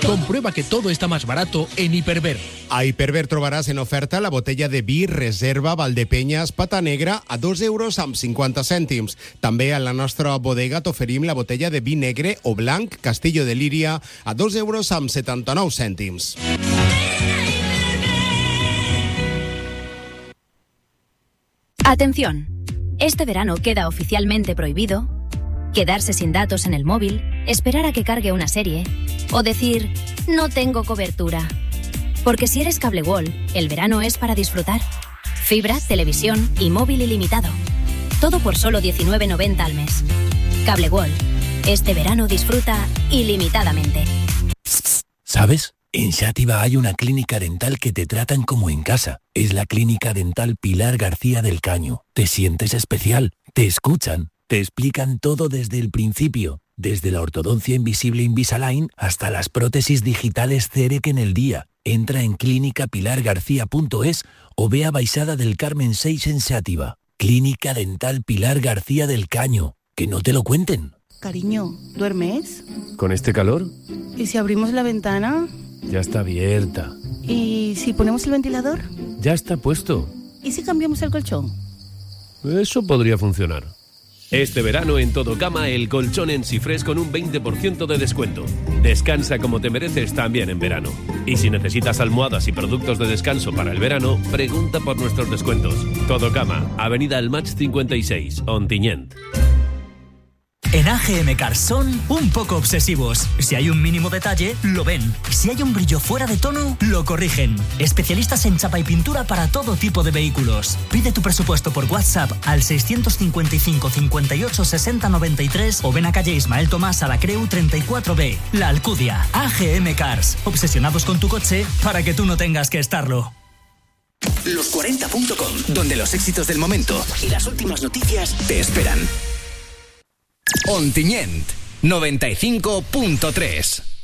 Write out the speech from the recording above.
Comprueba que todo está más barato en Hiperver. A Hiperver trobaràs en oferta la botella de vi Reserva Valdepeñas Pata Negra a 2,50 €. També a la nostra bodega t'oferim la botella de vi negre o blanc Castillo de Líria a 2,79 €. Atención, este verano queda oficialmente prohibido quedarse sin datos en el móvil, esperar a que cargue una serie o decir no tengo cobertura. Porque si eres Cable World, el verano es para disfrutar. Fibra, televisión y móvil ilimitado. Todo por solo 19,90 al mes. Cable World, este verano disfruta ilimitadamente. ¿Sabes? En Xàtiva hay una clínica dental que te tratan como en casa. Es la Clínica Dental Pilar García del Caño. Te sientes especial, te escuchan, te explican todo desde el principio. Desde la ortodoncia invisible Invisalign hasta las prótesis digitales Cerec en el día. Entra en clínicapilargarcía.es o ve a Baixada del Carmen 6 en Xàtiva. Clínica Dental Pilar García del Caño. Que no te lo cuenten. Cariño, ¿duermes? ¿Con este calor? ¿Y si abrimos la ventana? Ya está abierta. ¿Y si ponemos el ventilador? Ya está puesto. ¿Y si cambiamos el colchón? Eso podría funcionar. Este verano en Todo Cama el colchón en Sifrés con un 20% de descuento. Descansa como te mereces también en verano. Y si necesitas almohadas y productos de descanso para el verano, pregunta por nuestros descuentos. Todo Cama, Avenida El Match 56, Ontinyent. En AGM Cars son un poco obsesivos. Si hay un mínimo detalle, lo ven. Si hay un brillo fuera de tono, lo corrigen. Especialistas en chapa y pintura para todo tipo de vehículos. Pide tu presupuesto por WhatsApp al 655 58 60 93 o ven a calle Ismael Tomás a la Creu 34B. La Alcudia. AGM Cars. Obsesionados con tu coche para que tú no tengas que estarlo. Los40.com, donde los éxitos del momento y las últimas noticias te esperan. Ontinyent 95.3.